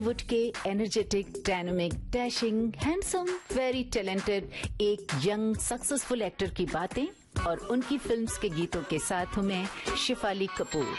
Would के energetic, dynamic, dashing, handsome, very talented एक young successful actor की बातें और उनकी फिल्म्स के गीतों के साथ हूं मैं शिफाली कपूर।